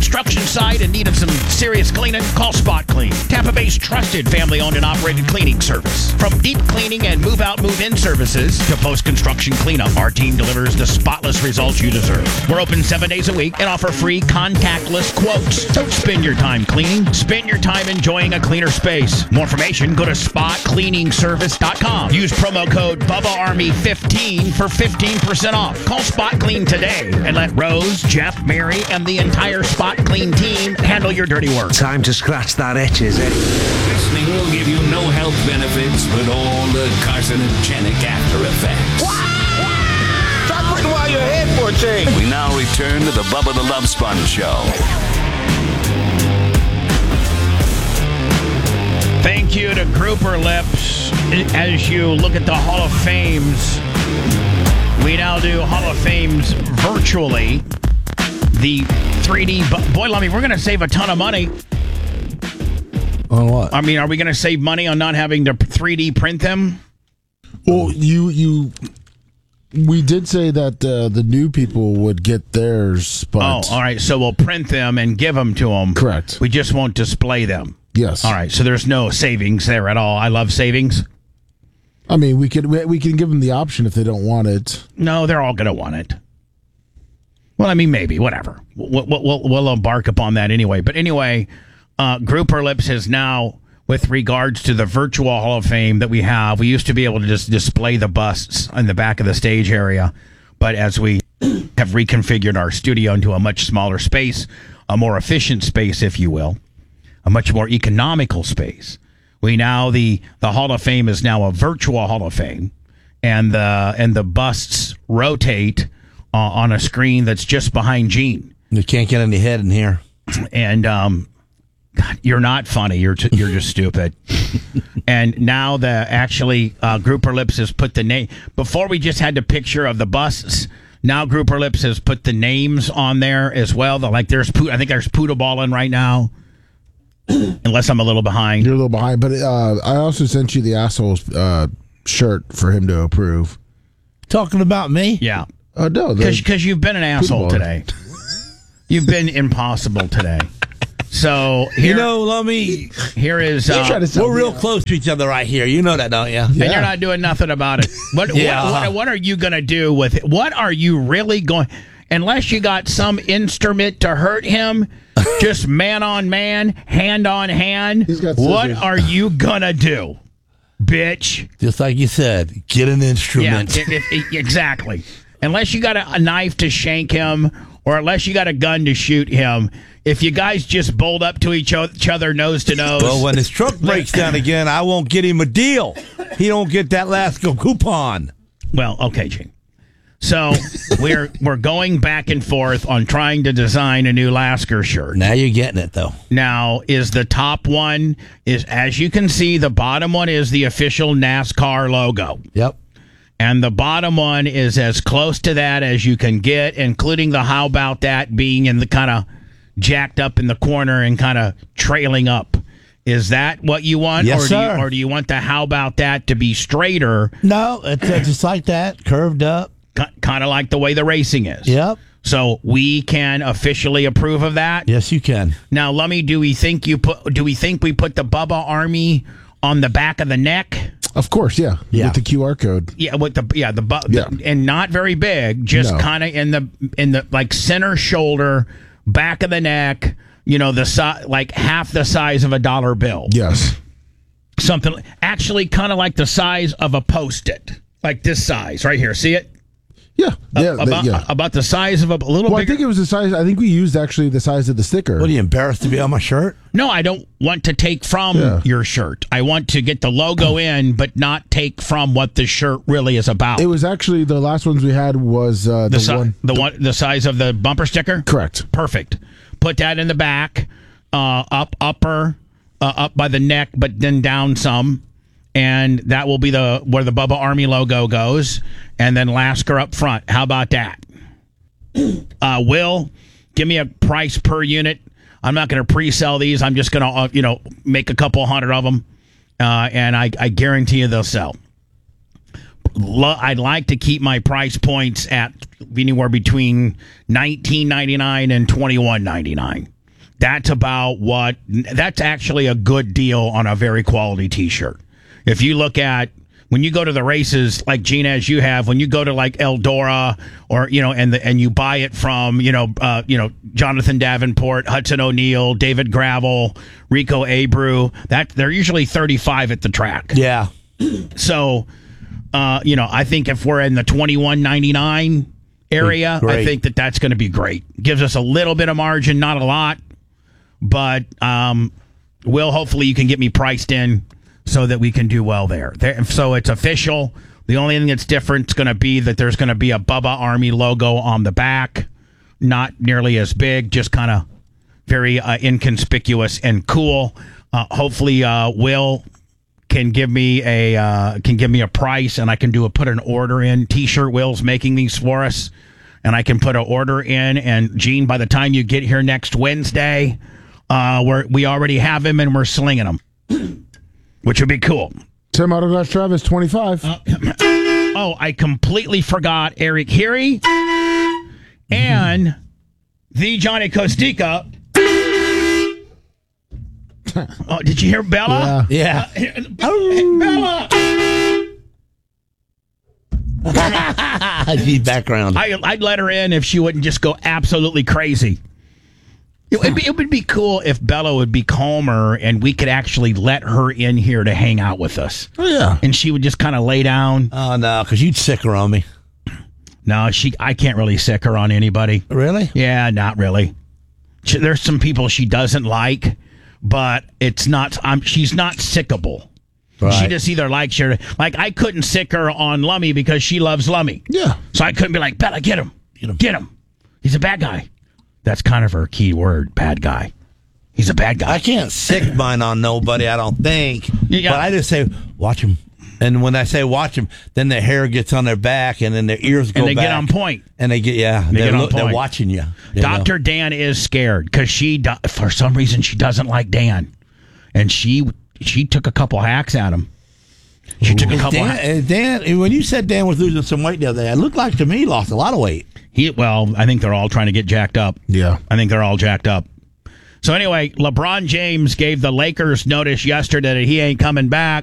construction site in need of some serious cleaning? Call Spot Clean, Tampa Bay's trusted family-owned and operated cleaning service. From deep cleaning and move-out, move-in services to post-construction cleanup, our team delivers the spotless results you deserve. We're open 7 days a week and offer free contactless quotes. Don't spend your time cleaning. Spend your time enjoying a cleaner space. More information, go to spotcleaningservice.com. Use promo code BubbaArmy15 for 15% off. Call Spot Clean today and let Rose, Jeff, Mary, and the entire Spot Clean team handle your dirty work. Time to scratch that itch, is it? Listening will give you no health benefits, but all the carcinogenic after effects. Stop waiting while you're ahead for a change. We now return to the Bubba the Love Sponge Show. Thank you to Grouper Lips. As you look at the Hall of Fames, we now do Hall of Fames virtually. The 3D... Boy, Lummy, we're going to save a ton of money. On what? I mean, are we going to save money on not having to 3D print them? Well, we did say that the new people would get theirs, but... Oh, all right. So we'll print them and give them to them. Correct. We just won't display them. Yes. All right. So there's no savings there at all. I love savings. I mean, we can give them the option if they don't want it. No, they're all going to want it. Well, I mean, maybe. Whatever. We'll embark upon that anyway. But anyway, Grouper Lips has now, with regards to the virtual Hall of Fame that we have, we used to be able to just display the busts in the back of the stage area. But as we have reconfigured our studio into a much smaller space, a more efficient space, if you will, a much more economical space, we now, the Hall of Fame is now a virtual Hall of Fame, and the busts rotate on a screen that's just behind Gene. You can't get any head in here. And God, you're not funny. You're just stupid. And now Grouper Lips has put the name. Before we just had the picture of the busts. Now Grouper Lips has put the names on there as well. I think there's Poodle Ballin' right now. Unless I'm a little behind. You're a little behind, but I also sent you the asshole's shirt for him to approve. Talking about me? Yeah. No, because you've been an asshole today. You've been impossible today. So here, Lummy, here is we're real close to each other right here. You know that, don't you? And you're not doing nothing about it. What are you going to do with it? What are you really going? Unless you got some instrument to hurt him, just man on man, hand on hand. What are you gonna do, bitch? Just like you said, get an instrument. Yeah, exactly. Unless you got a knife to shank him, or unless you got a gun to shoot him. If you guys just bolt up to each other nose to nose. Well, when his truck breaks down again, I won't get him a deal. He don't get that last coupon. Well, okay, Gene. So we're going back and forth on trying to design a new Lasker shirt. Now you're getting it, though. Now, is the top one, as you can see, the bottom one is the official NASCAR logo. Yep. And the bottom one is as close to that as you can get, including the how about that being in the kind of jacked up in the corner and kind of trailing up. Is that what you want? Yes, sir. Or do you want the how about that to be straighter? No, it's just like that, curved up. Kind of like the way the racing is. Yep. So we can officially approve of that? Yes, you can. Now, Lummy, do we think we put the Bubba Army on the back of the neck? Of course, yeah. With the QR code. Yeah, with and not very big, just kind of in the like center shoulder, back of the neck, the like half the size of a dollar bill. Yes. Something actually kind of like the size of a Post-it. Like this size right here. See it? Yeah. About the size of a little bigger. I think it was the size. I think we used actually the size of the sticker. What, are you embarrassed to be on my shirt? No, I don't want to take from your shirt. I want to get the logo in, but not take from what the shirt really is about. It was actually the last ones we had was the size of the bumper sticker. Correct. Perfect. Put that in the back, up by the neck, but then down some. And that will be where the Bubba Army logo goes, and then Lasker up front. How about that? Will, give me a price per unit. I'm not going to pre-sell these. I'm just going to, make a couple hundred of them, and I guarantee you they'll sell. I'd like to keep my price points at anywhere between $19.99 and $21.99. That's actually a good deal on a very quality T-shirt. If you look at when you go to the races like Gina, as you have, when you go to like Eldora or and you buy it from Jonathan Davenport, Hudson O'Neill, David Gravel, Rico Abreu, that they're usually $35 at the track. Yeah. So, I think if we're in the $21.99 area, Great. I think that's going to be great. Gives us a little bit of margin, not a lot, but Will, hopefully you can get me priced in so that we can do well there. So it's official. The only thing that's different is going to be that there's going to be a Bubba Army logo on the back, not nearly as big, just kind of very inconspicuous and cool. Hopefully, Will can give me a price, and I can put an order in. T-shirt Will's making these for us, and I can put an order in. And Gene, by the time you get here next Wednesday, we already have him and we're slinging him, which would be cool. Tim Autographs Travis 25. I completely forgot Eric Heary and the Johnny Costica. Oh, did you hear Bella? Yeah. Bella! The background. I'd let her in if she wouldn't just go absolutely crazy. It would be cool if Bella would be calmer and we could actually let her in here to hang out with us. Oh, yeah. And she would just kind of lay down. Oh, no, because you'd sick her on me. No, I can't really sick her on anybody. Really? Yeah, not really. There's some people she doesn't like, but it's not. She's not sickable. Right. She just either likes her. Like, I couldn't sick her on Lummy because she loves Lummy. Yeah. So I couldn't be like, Bella, get him. Get him. He's a bad guy. That's kind of her key word, bad guy. He's a bad guy. I can't sick mine on nobody, I don't think. Yeah. But I just say, watch him. And when I say watch them, then their hair gets on their back, and then their ears go back. And they get on point. And they get, get on point. They're watching you. Dr. Dan is scared because for some reason, she doesn't like Dan. And she took a couple hacks at him. She took a couple hacks. Dan, when you said Dan was losing some weight the other day, it looked like to me he lost a lot of weight. I think they're all trying to get jacked up. Yeah. I think they're all jacked up. So anyway, LeBron James gave the Lakers notice yesterday that he ain't coming back.